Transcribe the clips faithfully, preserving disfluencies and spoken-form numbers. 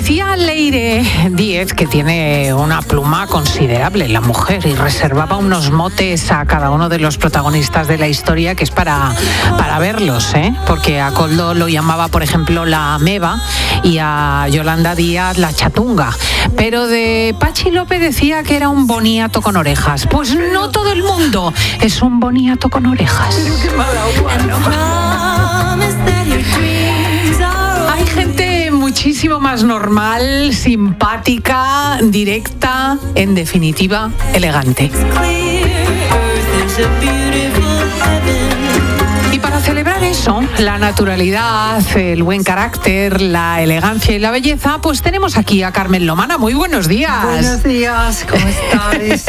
Decía Leire Díez que tiene una pluma considerable la mujer y reservaba unos motes a cada uno de los protagonistas de la historia que es para, para verlos, ¿eh? Porque a Koldo lo llamaba, por ejemplo, la ameba y a Yolanda Díaz la chatunga. Pero de Pachi López decía que era un boniato con orejas. Pues no todo el mundo es un boniato con orejas. Hay gente muchísimo más normal, simpática, directa, en definitiva, elegante. Y para celebrar eso, la naturalidad, el buen carácter, la elegancia y la belleza, pues tenemos aquí a Carmen Lomana. Muy buenos días. Buenos días, ¿cómo estáis?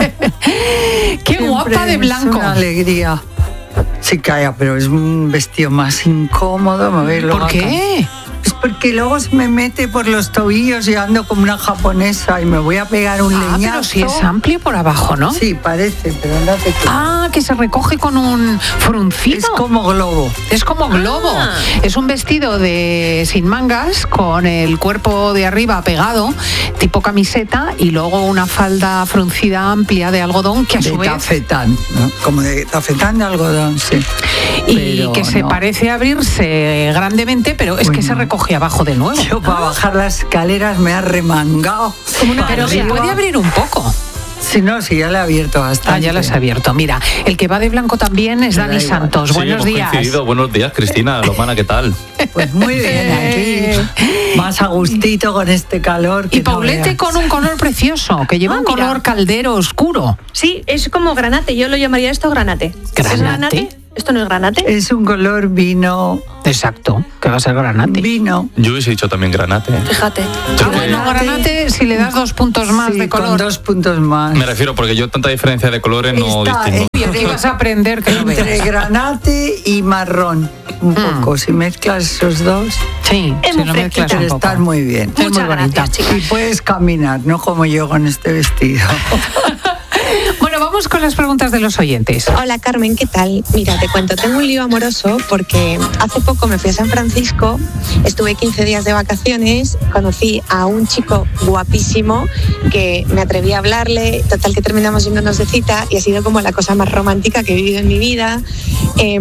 Qué Siempre guapa de blanco. Es una alegría. Sí, calla, pero es un vestido más incómodo moverlo. ¿Por qué? Es porque luego se me mete por los tobillos y ando como una japonesa y me voy a pegar un ah, leñazo. Pero si es amplio por abajo, ¿no? Sí, parece, pero no te queda. Ah, que se recoge con un fruncido. Es como globo. Es como globo. Ah. Es un vestido de sin mangas, con el cuerpo de arriba pegado, tipo camiseta, y luego una falda fruncida amplia de algodón que a de su vez... tafetán, ¿no? Como de tafetán de algodón, sí. Y pero que se no. parece abrirse grandemente, pero es bueno. que se recoge abajo de nuevo. Yo para bajar las escaleras me ha remangado. Pero se puede abrir un poco. Si no, si ya le he abierto bastante. Ah, ya las he abierto. Mira, el que va de blanco también es Dani Santos. Sí, buenos hemos días. Coincidido. Buenos días, Cristina Lomana, ¿qué tal? Pues muy bien, aquí. Más a gustito con este calor. Que y Paulette no con un color precioso, que lleva ah, un color mira. caldero oscuro. Sí, es como granate. Yo lo llamaría esto granate. ¿Granate? ¿Es granate? ¿Esto no es granate? Es un color vino. Exacto, que va a ser granate. Vino. Yo hubiese dicho también granate. Fíjate. Ah, bueno, granate si le das dos puntos más sí, de color. Con dos puntos más. Me refiero porque yo tanta diferencia de colores no Está distingo. Y aquí vas a aprender que no entre veas. granate y marrón. Un mm. poco. Si mezclas esos dos. Sí, si lo mezclas un poco. Estás muy bien. Muchas muy bonita. gracias, chicas. Y puedes caminar, no como yo con este vestido. Bueno, vamos con las preguntas de los oyentes. Hola Carmen, ¿qué tal? Mira, te cuento, tengo un lío amoroso porque hace poco me fui a San Francisco, estuve quince días de vacaciones, conocí a un chico guapísimo que me atreví a hablarle, total que terminamos yéndonos de cita y ha sido como la cosa más romántica que he vivido en mi vida. Eh,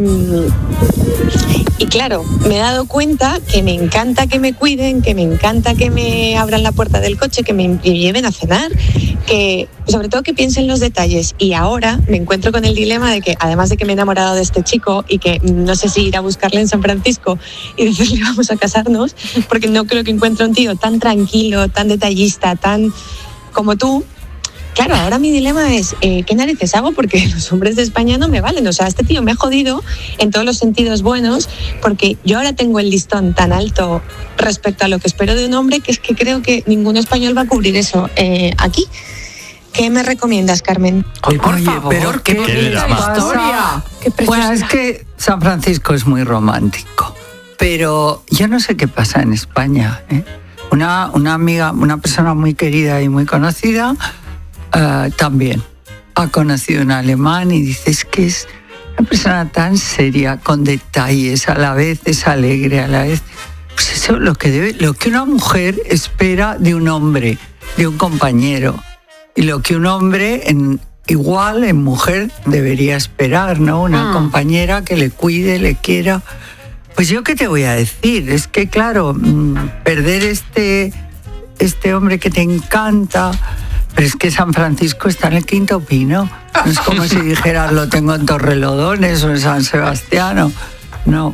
y claro, me he dado cuenta que me encanta que me cuiden, que me encanta que me abran la puerta del coche, que me lleven a cenar, que sobre todo que piensen los detalles. Y ahora me encuentro con el dilema de que, además de que me he enamorado de este chico y que no sé si ir a buscarle en San Francisco y decirle vamos a casarnos, porque no creo que encuentre un tío tan tranquilo, tan detallista, tan como tú. Claro, ahora mi dilema es, eh, ¿qué narices hago? Porque los hombres de España no me valen. O sea, este tío me ha jodido en todos los sentidos buenos, porque yo ahora tengo el listón tan alto respecto a lo que espero de un hombre, que es que creo que ningún español va a cubrir eso eh, aquí. ¿Qué me recomiendas, Carmen? Oye, por Oye, favor, pero qué, ¿qué, qué historia? Qué bueno, es que San Francisco es muy romántico, pero yo no sé qué pasa en España, ¿eh? Una, una amiga, una persona muy querida y muy conocida, Uh, también ha conocido un alemán y dice es que es una persona tan seria, con detalles, a la vez es alegre, a la vez... Pues eso es lo que, debe, lo que una mujer espera de un hombre, de un compañero. Y lo que un hombre, en, igual en mujer, debería esperar, ¿no? Una ah. compañera que le cuide, le quiera. Pues yo qué te voy a decir, es que claro, perder este, este hombre que te encanta... Pero es que San Francisco está en el Quinto Pino. No es como si dijeras, lo tengo en Torrelodones o en San Sebastián. No.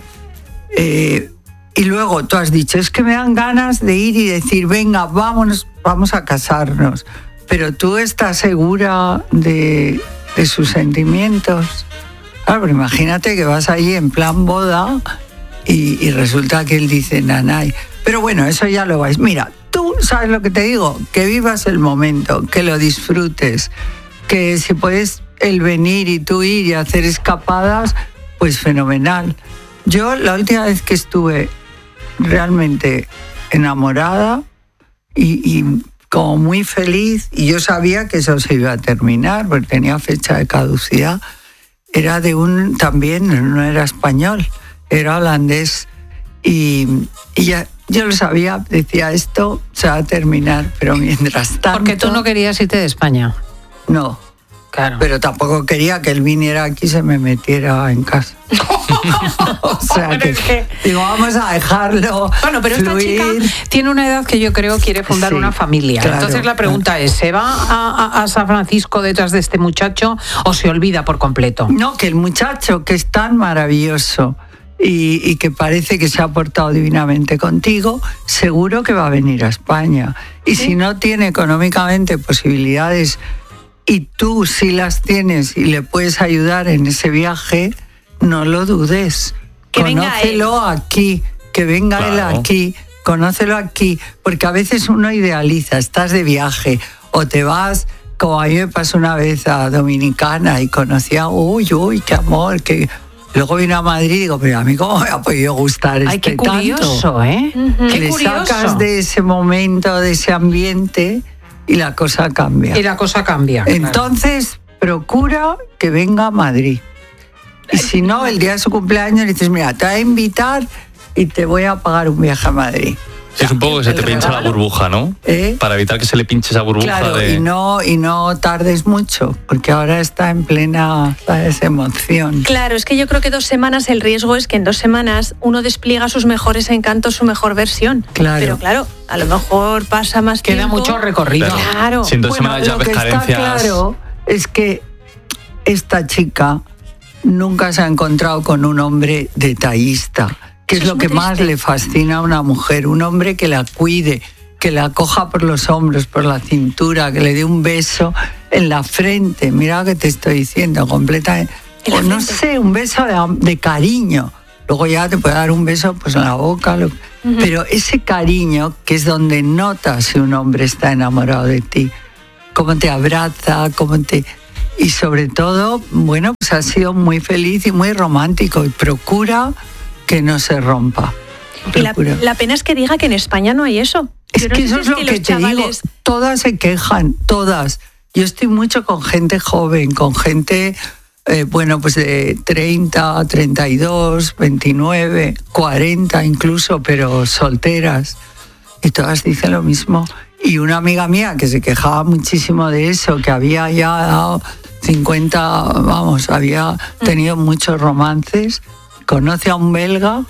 Eh, y luego tú has dicho, es que me dan ganas de ir y decir, venga, vámonos, vamos a casarnos. Pero tú estás segura de, de sus sentimientos. Claro, pero imagínate que vas allí en plan boda y, y resulta que él dice, nanay. Pero bueno, eso ya lo vais. Mira, tú sabes lo que te digo, que vivas el momento, que lo disfrutes, que si puedes el venir y tú ir y hacer escapadas, pues fenomenal. Yo la última vez que estuve realmente enamorada y, y como muy feliz, y yo sabía que eso se iba a terminar, porque tenía fecha de caducidad, era de un, también, no era español, era holandés, y, y ya, yo lo sabía, decía, esto se va a terminar, pero mientras tanto... Porque tú no querías irte de España. No. Claro. Pero tampoco quería que él viniera aquí y se me metiera en casa. O sea que, que digo, vamos a dejarlo. Bueno, pero fluir. Esta chica tiene una edad que yo creo quiere fundar Sí, una familia. claro, Entonces la pregunta claro. es, ¿se va a, a, a San Francisco detrás de este muchacho o se olvida por completo? No, que el muchacho que es tan maravilloso y, y que parece que se ha portado divinamente contigo, seguro que va a venir a España. Y ¿Sí? si no tiene económicamente posibilidades y tú sí las tienes y le puedes ayudar en ese viaje, no lo dudes. Que Conócelo venga él. aquí, que venga Claro. él aquí, conócelo aquí, porque a veces uno idealiza, estás de viaje o te vas, como a mí me pasó una vez a Dominicana y conocía, uy, uy, qué amor, que luego vine a Madrid y digo, pero a mí cómo me ha podido gustar Ay, este qué curioso, tanto. ¿eh? Ujú. Qué Le curioso. sacas de ese momento, de ese ambiente y la cosa cambia. Y la cosa cambia. claro. Entonces, procura que venga a Madrid. Y si no, el día de su cumpleaños le dices, mira, te voy a invitar y te voy a pagar un viaje a Madrid. Es un poco que se te el pincha la regalo. burbuja, ¿no? ¿Eh? Para evitar que se le pinche esa burbuja Claro, de... y no, y no tardes mucho, porque ahora está en plena, ¿sabes?, emoción. Claro, es que yo creo que dos semanas, el riesgo es que en dos semanas uno despliega sus mejores encantos, su mejor versión. Claro. Pero claro, a lo mejor pasa más Queda tiempo. mucho recorrido. Claro. Claro. Si en dos Bueno, semanas ya lo ves que está carencias... claro es que esta chica nunca se ha encontrado con un hombre detallista, que Eso es es lo muy que más triste. le fascina a una mujer, un hombre que la cuide, que la coja por los hombros, por la cintura, que le dé un beso en la frente, mira lo que te estoy diciendo, completamente, En la o no frente. sé, un beso de, de cariño. Luego ya te puede dar un beso pues en la boca, lo- pero ese cariño que es donde notas si un hombre está enamorado de ti, cómo te abraza, cómo te... Y sobre todo, bueno, pues ha sido muy feliz y muy romántico y procura que no se rompa. Y la, Procura. la pena es que diga que en España no hay eso. Es Yo no que sé eso si es lo que que los te digo, chavales- todas se quejan, todas. Yo estoy mucho con gente joven, con gente, eh, bueno, pues de treinta, treinta y dos, veintinueve, cuarenta incluso, pero solteras. Y todas dicen lo mismo. Y una amiga mía que se quejaba muchísimo de eso, que había ya dado cincuenta, vamos, había tenido muchos romances, conoce a un belga,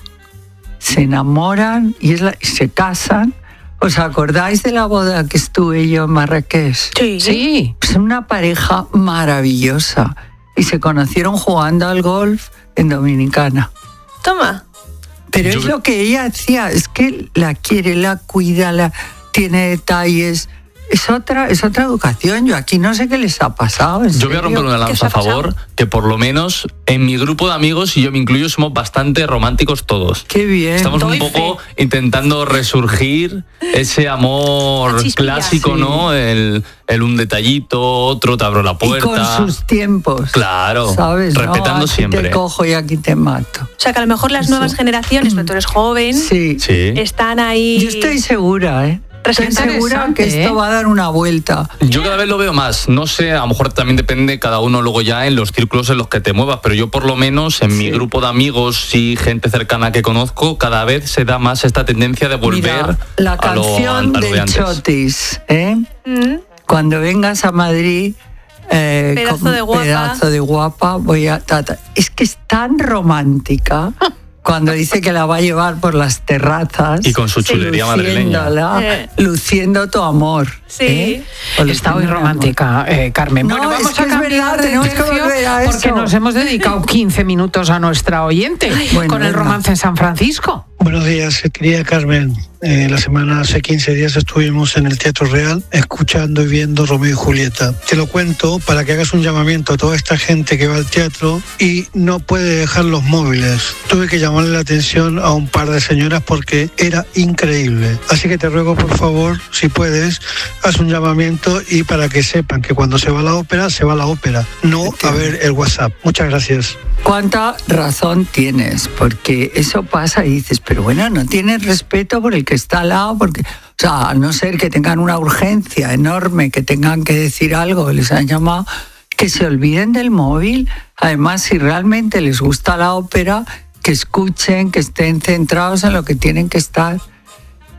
se enamoran y, es la- y se casan. ¿Os acordáis de la boda que estuve yo en Marrakech? Sí. Sí. Pues una pareja maravillosa y se conocieron jugando al golf en Dominicana. Toma. Pero Yo es creo- lo que ella hacía, es que la quiere, la cuida, la tiene detalles. Es otra, es otra educación. Yo aquí no sé qué les ha pasado. ¿en Yo voy a serio? romper una ¿Qué os lanza ha a favor, pasado? que por lo menos en mi grupo de amigos, y yo me incluyo, somos bastante románticos todos. Qué bien. Estamos Doy un poco fe. intentando resurgir ese amor La chispilla. clásico, Sí. ¿no? El, el un detallito, otro te abro la Y puerta. con sus tiempos. Claro, ¿Sabes? respetando no, aquí siempre. te cojo y aquí te mato. O sea que a lo mejor las Eso. nuevas generaciones, pero tú eres joven, Sí. Sí. están ahí. Yo estoy segura, ¿eh? Estoy Interesante, segura que esto ¿eh? va a dar una vuelta. Yo cada vez lo veo más. No sé, a lo mejor también depende cada uno luego ya en los círculos en los que te muevas, pero yo por lo menos en mi Sí. grupo de amigos y gente cercana que conozco, cada vez se da más esta tendencia de volver Mira, la a lo, canción a lo de del antes. Chotis, ¿eh? Mm. Cuando vengas a Madrid, eh, Pedazo con de guapa. pedazo de guapa, voy a... ta, ta. Es que es tan romántica cuando dice que la va a llevar por las terrazas. Y con su chulería madrileña. luciéndola, Eh. luciendo tu amor. Sí. ¿eh? O Está hoy luciendo mi amor. romántica, eh, Carmen. No, bueno, es vamos que a es cambiar verdad, de tenemos que tercio volver a porque eso. nos hemos dedicado quince minutos a nuestra oyente Bueno, con el venga. romance en San Francisco. Buenos días, querida Carmen. Eh, la semana, hace quince días estuvimos en el Teatro Real escuchando y viendo Romeo y Julieta. Te lo cuento para que hagas un llamamiento a toda esta gente que va al teatro y no puede dejar los móviles. Tuve que llamarle la atención a un par de señoras porque era increíble. Así que te ruego, por favor, si puedes, haz un llamamiento y para que sepan que cuando se va a la ópera, se va a la ópera, no a ver el WhatsApp. Muchas gracias. ¿Cuánta razón tienes? Porque eso pasa y dices, pero bueno, no tienes respeto por el que está al lado, porque, o sea, a no ser que tengan una urgencia enorme, que tengan que decir algo, les han llamado, que se olviden del móvil. Además, si realmente les gusta la ópera, que escuchen, que estén centrados en lo que tienen que estar.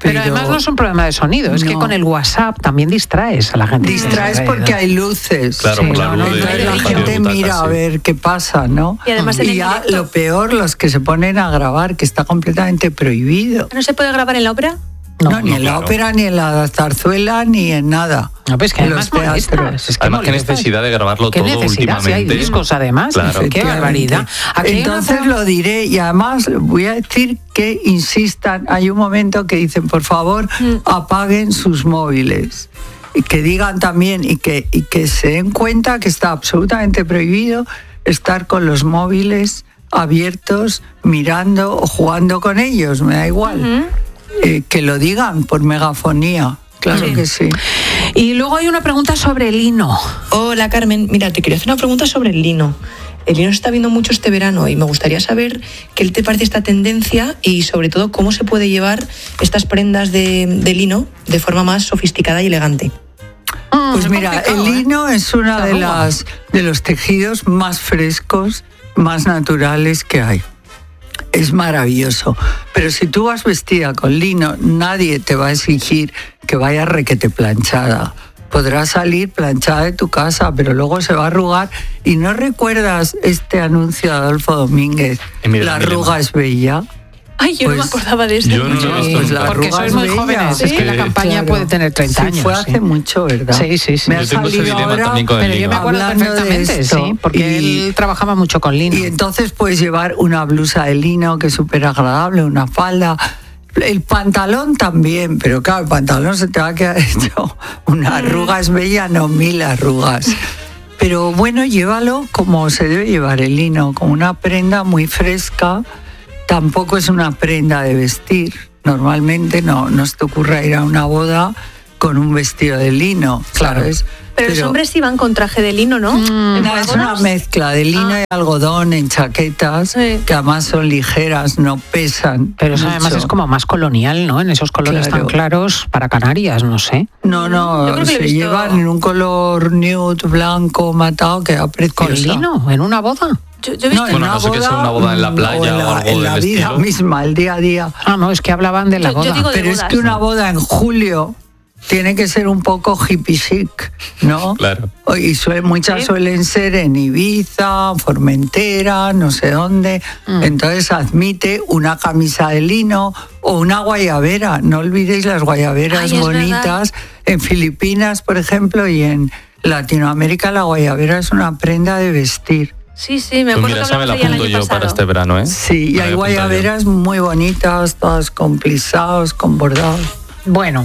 Pero, pero además no es un problema de sonido, es no. que con el WhatsApp también distraes a la gente. Distraes porque hay luces. Claro, sí, claro. No, entonces la gente mira a ver qué pasa, ¿no? Y además y ya lo peor, los que se ponen a grabar, que está completamente prohibido. ¿No se puede grabar en la ópera? No, no, ni no, en claro. la ópera, ni en la zarzuela, ni en nada. No, pues que además molestas. Es que además, qué necesidad de grabarlo ¿Qué todo necesidad? últimamente. Si hay discos, además. Claro. Qué barbaridad. Entonces una... lo diré y además voy a decir que insistan. Hay un momento que dicen, por favor, mm. apaguen sus móviles. Y que digan también y que, y que se den cuenta que está absolutamente prohibido estar con los móviles abiertos, mirando o jugando con ellos. Me da igual. Mm-hmm. Eh, que lo digan por megafonía, claro sí. que sí. Y luego hay una pregunta sobre el lino. Hola Carmen, mira, te quería hacer una pregunta sobre el lino. El lino se está viendo mucho este verano y me gustaría saber qué te parece esta tendencia y sobre todo cómo se puede llevar estas prendas de, de lino de forma más sofisticada y elegante. Pues mira, el lino ¿eh? es uno de, las, de los tejidos más frescos, más naturales que hay. Es maravilloso, pero si tú vas vestida con lino, nadie te va a exigir que vayas requete planchada. Podrás salir planchada de tu casa, pero luego se va a arrugar. ¿Y no recuerdas este anuncio de Adolfo Domínguez? Mira, la arruga es bella. Ay, yo pues, no me acordaba de eso. Yo no lo he visto pues la porque sois muy jóvenes. ¿Sí? Es que la campaña claro. puede tener treinta sí, años. Fue hace sí. mucho, ¿verdad? Sí, sí, sí. Me ha yo tengo ese dilema ahora, también con el pero lino. Yo me acuerdo perfectamente, sí, porque y, él trabajaba mucho con lino. Y entonces puedes llevar una blusa de lino que es súper agradable, una falda. El pantalón también, pero claro, el pantalón se te va a quedar hecho una arruga es bella, no mil arrugas. Pero bueno, llévalo como se debe llevar el lino, como una prenda muy fresca. Tampoco es una prenda de vestir. Normalmente no, no se te ocurra ir a una boda con un vestido de lino, ¿sabes? Claro. Pero, Pero los hombres sí van con traje de lino, ¿no? Mm, no, es una mezcla de lino ah. y algodón en chaquetas, sí. que además son ligeras, no pesan. Pero eso mucho. Además es como más colonial, ¿no? En esos colores claro. tan claros para Canarias, no sé. No, no, se visto... llevan en un color nude, blanco, matado, que da precioso. ¿Con lino? ¿En una boda? Yo, yo he visto no, bueno, no sé que sea una boda en la playa o, en la, o algo en la vida estilo. misma, el día a día. Ah, no, es que hablaban de la yo, boda. Yo digo de Pero bodas. Es que una boda en julio tiene que ser un poco hippie chic, ¿no? Claro. Y suelen, muchas ¿Sí? suelen ser en Ibiza, Formentera, no sé dónde. Mm. Entonces admite una camisa de lino o una guayabera. No olvidéis las guayaberas Ay, bonitas. En Filipinas, por ejemplo, y en Latinoamérica la guayabera es una prenda de vestir. Sí, sí, me acuerdo pues mira, que hablamos esa me la apunto yo pasado. para este verano, ¿eh? Sí, y hay guayaberas muy bonitas, todas con plisados, con bordados. Bueno,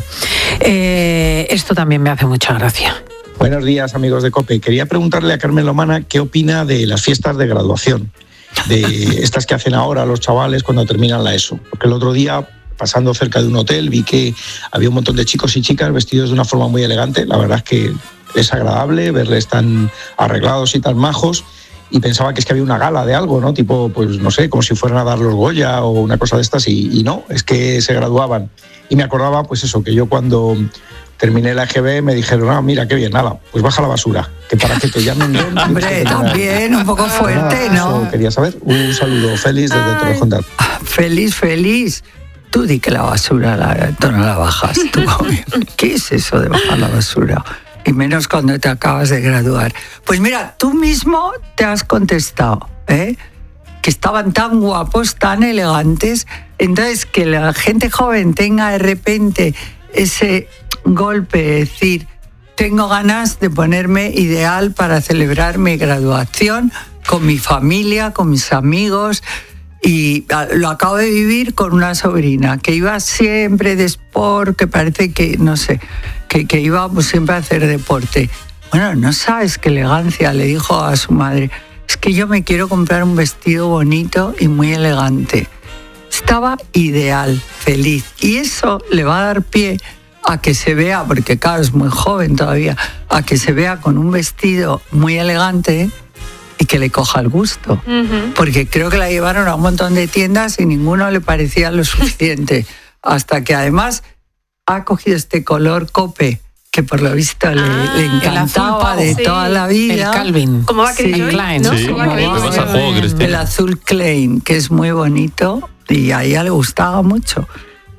eh, esto también me hace mucha gracia. Buenos días, amigos de COPE. Quería preguntarle a Carmen Lomana qué opina de las fiestas de graduación, de estas que hacen ahora los chavales cuando terminan la ESO. Porque el otro día, pasando cerca de un hotel, vi que había un montón de chicos y chicas vestidos de una forma muy elegante. La verdad es que es agradable verles tan arreglados y tan majos. Y pensaba que es que había una gala de algo, ¿no? Tipo, pues no sé, como si fueran a dar los Goya o una cosa de estas, y, y no, es que se graduaban. Y me acordaba, pues eso, que yo cuando terminé la E G B me dijeron, ah, mira, qué bien, nada, pues baja la basura, que para que te llamen bien... Hombre, también, un poco fuerte, ¿no? Eso quería saber. Un saludo, feliz desde Torrejón. Feliz, feliz. Tú di que la basura, la, tú no la bajas. Tú, ¿qué es eso de bajar la basura? Y menos cuando te acabas de graduar. Pues mira, tú mismo te has contestado, ¿eh? Que estaban tan guapos, tan elegantes. Entonces, que la gente joven tenga de repente ese golpe de decir, tengo ganas de ponerme ideal para celebrar mi graduación con mi familia, con mis amigos. Y lo acabo de vivir con una sobrina que iba siempre de sport, que parece que, no sé, que, que iba pues, siempre a hacer deporte. Bueno, no sabes qué elegancia, le dijo a su madre. Es que yo me quiero comprar un vestido bonito y muy elegante. Estaba ideal, feliz. Y eso le va a dar pie a que se vea, porque claro, es muy joven todavía, a que se vea con un vestido muy elegante y que le coja el gusto. Uh-huh. Porque creo que la llevaron a un montón de tiendas y ninguno le parecía lo suficiente. Hasta que además ha cogido este color cope, que por lo visto le, ah, le encantaba de sí. toda la vida. El Calvin. Como va a querer sí, hoy, Klein, ¿no? Sí, ¿Cómo va a querer? vas al juego, Cristina. El azul Klein, que es muy bonito y a ella le gustaba mucho.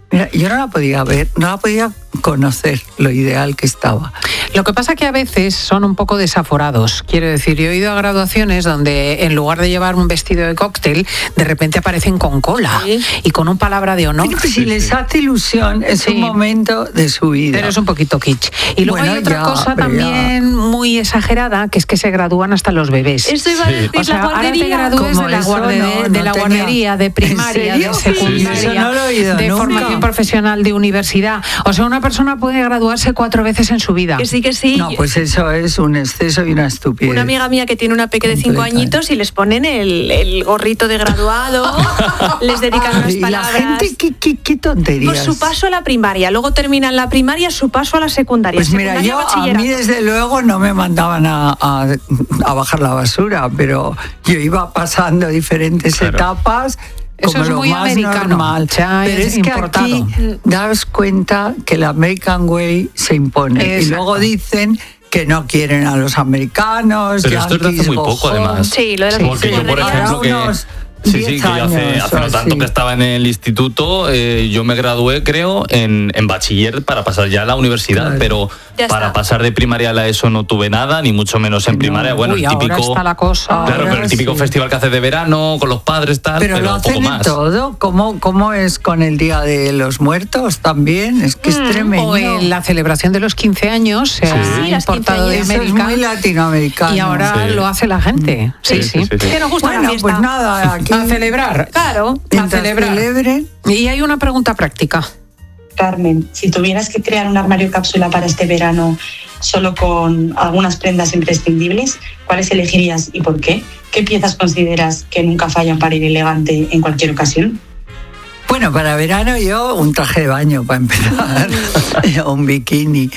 Mira, yo no la podía ver, no la podía conocer lo ideal que estaba. Lo que pasa que a veces son un poco desaforados. Quiero decir, yo he ido a graduaciones donde en lugar de llevar un vestido de cóctel, de repente aparecen con cola sí. y con un palabra de honor. Pero si sí, les sí. hace ilusión, es sí. un momento de su vida. Pero es un poquito kitsch. Y luego bueno, hay otra ya, cosa también ya. muy exagerada, que es que se gradúan hasta los bebés. Eso iba a decir, sí. o sea, la guardería. Ahora te gradúes de la, guarde, no, de, de no la guardería, de primaria, de secundaria, sí, sí. no lo he oído, de nunca. formación profesional, de universidad. O sea, una persona puede graduarse cuatro veces en su vida. Que sí, que sí. No, pues eso es un exceso y una estupidez. Una amiga mía que tiene una peque de cinco añitos y les ponen el, el gorrito de graduado, les dedican unas y palabras. La gente, ¿qué, qué, qué tonterías? Por su paso a la primaria, luego terminan la primaria, su paso a la secundaria. Pues mira, yo a mí desde luego no me mandaban a, a, a bajar la basura, pero yo iba pasando diferentes claro. etapas. Eso como es lo muy más americano. Normal. Ya Pero es es que aquí das cuenta que el American Way se impone. Exacto. Y luego dicen que no quieren a los americanos. Pero esto es de hace muy poco, además. Sí, lo de las Porque yo, por ejemplo, que... Sí, sí, que yo hace, hace no tanto que estaba en el instituto, eh, yo me gradué, creo, en, en bachiller para pasar ya a la universidad, claro. pero ya para está. pasar de primaria a la ESO no tuve nada, ni mucho menos en no. primaria. Bueno, Uy, el típico. Ahora está la cosa. Claro, ahora pero el típico sí. festival que hace de verano con los padres, tal, pero, pero lo hacen poco más. En todo. ¿Cómo, ¿Cómo es con el Día de los Muertos también? Es que mm, es tremendo. O en la celebración de los quince años se sí. ha sí, importado de América. Eso es muy latinoamericano. Y ahora sí. lo hace la gente. Sí, sí. sí. sí, sí. Que nos gusta bueno, la fiesta. Pues nada, aquí a celebrar. Claro, a celebrar. Celebren. Y hay una pregunta práctica. Carmen, si tuvieras que crear un armario cápsula para este verano solo con algunas prendas imprescindibles, ¿cuáles elegirías y por qué? ¿Qué piezas consideras que nunca fallan para ir elegante en cualquier ocasión? Bueno, para verano yo un traje de baño para empezar, un bikini.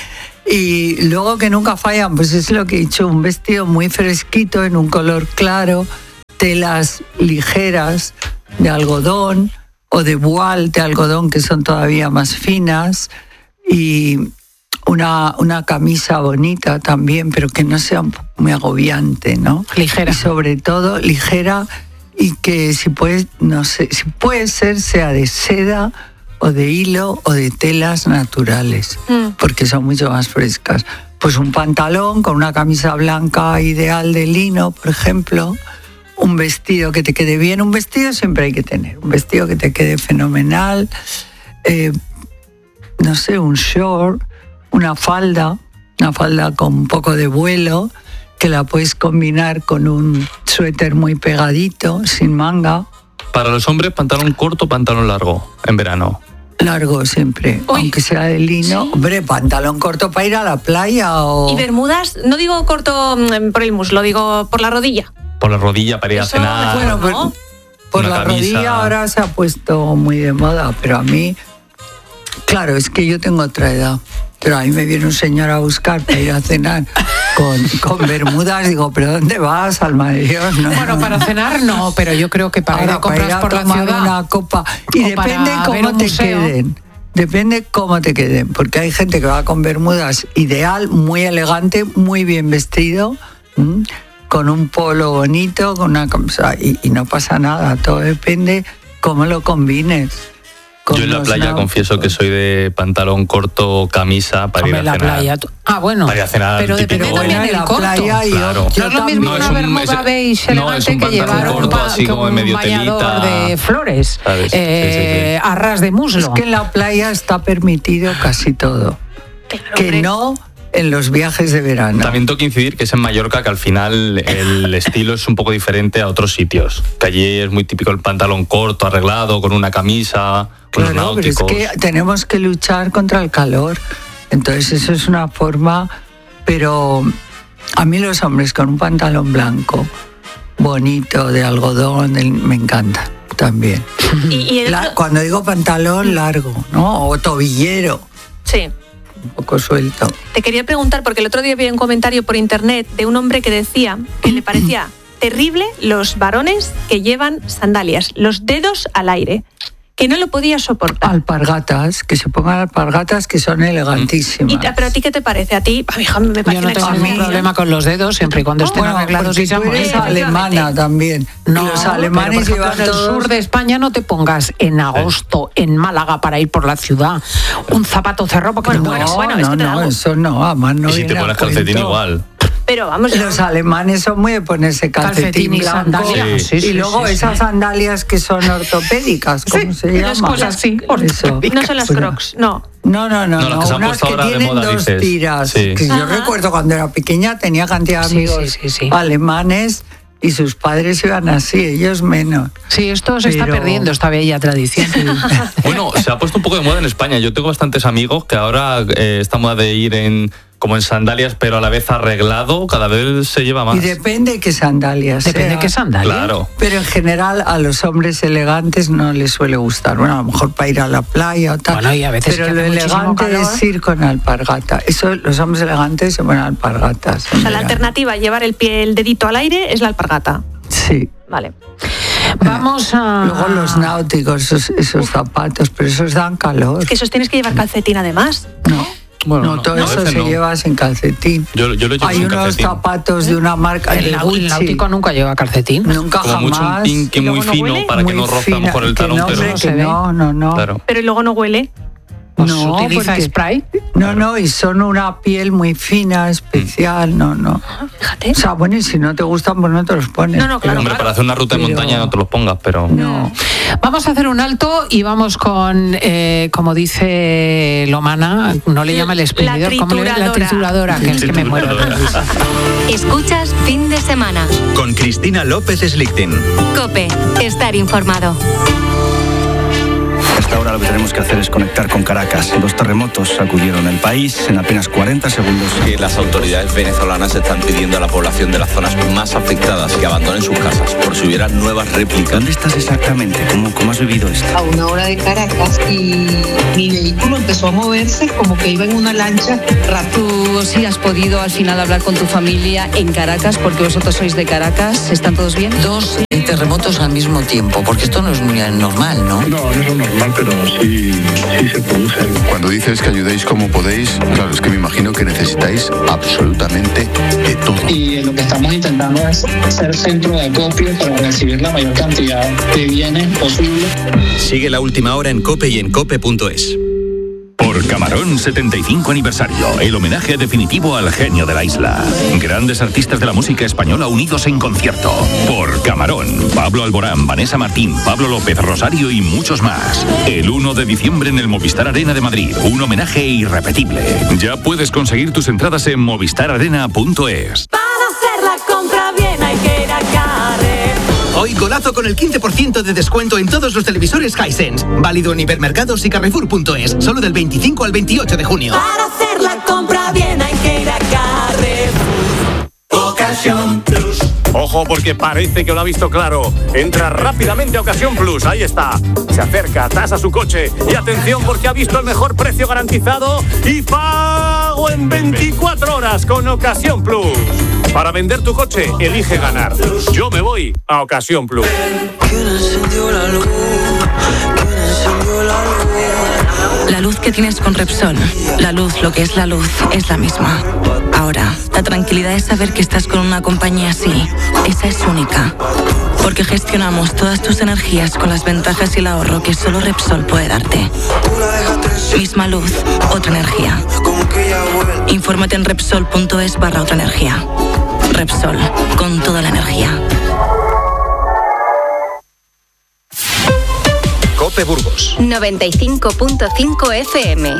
Y luego que nunca fallan, pues es lo que he dicho, un vestido muy fresquito en un color claro, telas ligeras de algodón o de voile de algodón que son todavía más finas y una, una camisa bonita también, pero que no sea muy agobiante, ¿no? Ligera. Y sobre todo ligera y que si puede, no sé, si puede ser sea de seda o de hilo o de telas naturales, mm. porque son mucho más frescas. Pues un pantalón con una camisa blanca ideal de lino, por ejemplo, un vestido que te quede bien, un vestido siempre hay que tener, un vestido que te quede fenomenal, eh, no sé, un short, una falda, una falda con un poco de vuelo, que la puedes combinar con un suéter muy pegadito, sin manga. Para los hombres, pantalón corto, pantalón largo, en verano. Largo siempre, Uy. aunque sea de lino. ¿Sí? Hombre, pantalón corto para ir a la playa o... ¿Y bermudas? No digo corto por el muslo, digo por la rodilla. Por la rodilla para ir Eso, a cenar. Bueno, pues, ¿no? por la camisa. Rodilla ahora se ha puesto muy de moda, pero a mí, claro, es que yo tengo otra edad. Pero a mí me viene un señor a buscar para ir a cenar con, con bermudas. Digo, ¿pero dónde vas, alma de Dios? No, bueno, para cenar no, pero yo creo que para ahora, ir a comprar para ir a por la ciudad una copa. Y depende cómo te museo. queden. Depende cómo te queden, porque hay gente que va con bermudas ideal, muy elegante, muy bien vestido, ¿m? con un polo bonito, con una camisa, y, y no pasa nada, todo depende cómo lo combines. Yo en la playa náuticos. confieso que soy de pantalón corto, camisa para Hombre, ir a la cenar. Playa. Ah, bueno. Para ir a cenar. Pero depende típico, también del corto. Playa y claro. yo, yo no es lo mismo no, una un, bermuda beige no, elegante que llevar corto, un, pa, así como un medio bañador telita. de flores eh, sí, sí, sí. a ras de muslo. Es que en la playa está permitido casi todo. Claro, que hombre. no en los viajes de verano. También tengo que incidir que es en Mallorca que al final el estilo es un poco diferente a otros sitios. Que allí es muy típico el pantalón corto, arreglado, con una camisa, con claro, unos náuticos. Pero es que tenemos que luchar contra el calor. Entonces eso es una forma, pero a mí los hombres con un pantalón blanco, bonito, de algodón, me encanta también. ¿Y, y el La, otro... cuando digo pantalón largo, ¿no? O tobillero. Sí. Un poco suelto. Te quería preguntar, porque el otro día vi un comentario por internet de un hombre que decía que le parecía terrible los varones que llevan sandalias, los dedos al aire. Que no lo podías soportar. Alpargatas, que se pongan alpargatas que son elegantísimas. ¿Y, ¿Pero a ti qué te parece? A ti, a mí me parece. Yo no tengo ningún problema con los dedos, siempre y cuando estén bueno, arreglados y sean tú eres alemana también. No, los alemanes pero, por llevan ejemplo, en el todos... sur de España no te pongas en agosto en Málaga para ir por la ciudad un zapato cerrado porque bueno, te mueres. No, bueno, no, es que te no, eso no, además no. Y si te pones calcetín igual. Pero vamos, los alemanes son muy de ponerse calcetín, calcetín y blanco, sandalias. Sí, sí, y luego sí, esas sí. sandalias que son ortopédicas, ¿cómo sí, se llaman? Las cosas así, eso. No son las Crocs, no. No, no, no, no, no. Las que unas que tienen moda, dos dices. tiras. Sí. Que yo recuerdo cuando era pequeña tenía cantidad de amigos sí, sí, sí. alemanes y sus padres iban así, ellos menos. Sí, esto se Pero... está perdiendo, esta bella tradición. Sí. Bueno, se ha puesto un poco de moda en España. Yo tengo bastantes amigos que ahora eh, esta moda de ir en como en sandalias, pero a la vez arreglado, cada vez se lleva más. Y depende de qué sandalias. Depende sea. de qué sandalias. Claro. Pero en general a los hombres elegantes no les suele gustar. Bueno, a lo mejor para ir a la playa o tal. Bueno, y a veces pero que lo elegante calor. es ir con alpargata. Eso, los hombres elegantes se ponen alpargatas. O sea, la alternativa a llevar el pie, el dedito al aire es la alpargata. Sí. Vale. Vamos a... Luego los náuticos, esos, esos zapatos, pero esos dan calor. Es que esos tienes que llevar calcetín además. No. Bueno, no, todo no, eso se no. lleva sin calcetín. Yo, yo lo llevo Hay sin unos calcetín. zapatos de una marca. El, el náutico nunca lleva calcetín. Nunca Como jamás. mucho un pinque muy no fino huele? para muy que no rozamos fina, por el talón, no, pero no se ve. No, no, no. Claro. Pero luego no huele. Pues no, utiliza porque, spray. No, no, y son una piel muy fina, especial, no, no. Fíjate. O sea, bueno, y si no te gustan, pues no te los pones. No, no, claro. Hombre, claro. para hacer una ruta de pero... montaña no te los pongas, pero... No. Vamos a hacer un alto y vamos con, eh, como dice Lomana, no le llama el exprimidor, ¿cómo le llama? La trituradora, que es que me muero. Escuchas Fin de Semana. Con Cristina López Slichting. COPE, estar informado. Hasta ahora lo que tenemos que hacer es conectar con Caracas. Los terremotos sacudieron el país en apenas cuarenta segundos. Que las autoridades venezolanas están pidiendo a la población de las zonas más afectadas que abandonen sus casas por si hubiera nuevas réplicas. ¿Dónde estás exactamente? ¿Cómo, cómo has vivido esto? A una hora de Caracas y mi vehículo empezó a moverse como que iba en una lancha rápido. ¿Tú sí has podido al final hablar con tu familia en Caracas? Porque vosotros sois de Caracas. ¿Están todos bien? Dos terremotos al mismo tiempo, porque esto no es muy normal, ¿no? No, no es lo normal, pero sí, sí se producen. Cuando dices que ayudéis como podéis, claro, es que me imagino que necesitáis absolutamente de todo. Y lo que estamos intentando es ser centro de acopio para recibir la mayor cantidad de bienes posible. Sigue La Última Hora en COPE y en cope punto es. Por Camarón setenta y cinco aniversario, el homenaje definitivo al genio de la isla. Grandes artistas de la música española unidos en concierto. Por Camarón, Pablo Alborán, Vanessa Martín, Pablo López, Rosario y muchos más. El uno de diciembre en el Movistar Arena de Madrid. Un homenaje irrepetible. Ya puedes conseguir tus entradas en movistar arena punto es. Para hacer la compra bien hay que ir a Carrefour. Hoy golazo con el quince por ciento de descuento en todos los televisores Hisense. Válido en hipermercados y carrefour punto es. Solo del veinticinco al veintiocho de junio. Para hacer la compra bien hay que ir a Carrefour. Ocasión Plus. Ojo, porque parece que lo ha visto claro. Entra rápidamente a Ocasión Plus, ahí está. Se acerca, tasa su coche. Y atención, porque ha visto el mejor precio garantizado y pago en veinticuatro horas con Ocasión Plus. Para vender tu coche, elige ganar. Yo me voy a Ocasión Plus. ¿Quién encendió la luz? ¿Quién encendió la luz? La luz que tienes con Repsol, la luz, lo que es la luz, es la misma. Ahora, la tranquilidad es saber que estás con una compañía así. Esa es única. Porque gestionamos todas tus energías con las ventajas y el ahorro que solo Repsol puede darte. Misma luz, otra energía. Infórmate en Repsol punto es barra otra energía. Repsol, con toda la energía. COPE Burgos noventa y cinco punto cinco F M.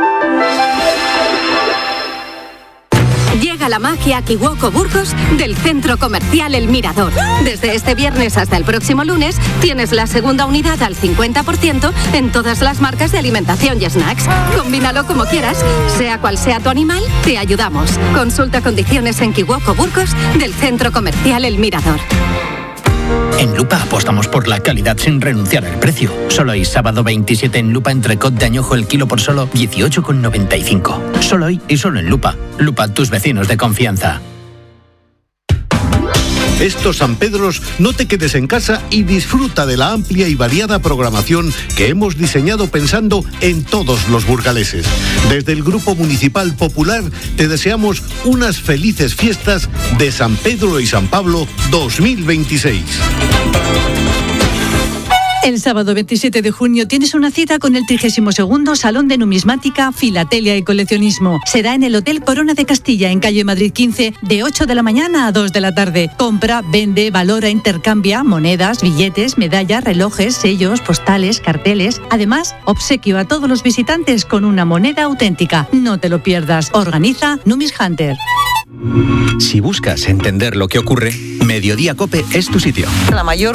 Llega la magia a Kiwoko Burgos del Centro Comercial El Mirador. Desde este viernes hasta el próximo lunes tienes la segunda unidad al cincuenta por ciento en todas las marcas de alimentación y snacks. Combínalo como quieras, sea cual sea tu animal, te ayudamos. Consulta condiciones en Kiwoko Burgos del Centro Comercial El Mirador. En Lupa apostamos por la calidad sin renunciar al precio. Solo hoy, sábado veintisiete, en Lupa, entrecot de añojo el kilo por solo dieciocho con noventa y cinco. Solo hoy y solo en Lupa. Lupa, tus vecinos de confianza. Estos San Pedros, no te quedes en casa y disfruta de la amplia y variada programación que hemos diseñado pensando en todos los burgaleses. Desde el Grupo Municipal Popular te deseamos unas felices fiestas de San Pedro y San Pablo dos mil veintiséis. El sábado veintisiete de junio tienes una cita con el trigésimo segundo Salón de Numismática, Filatelia y Coleccionismo. Será en el Hotel Corona de Castilla, en calle Madrid quince, de ocho de la mañana a dos de la tarde. Compra, vende, valora, intercambia monedas, billetes, medallas, relojes, sellos, postales, carteles. Además, obsequio a todos los visitantes con una moneda auténtica. No te lo pierdas. Organiza Numis Hunter. Si buscas entender lo que ocurre, Mediodía Cope es tu sitio. La mayor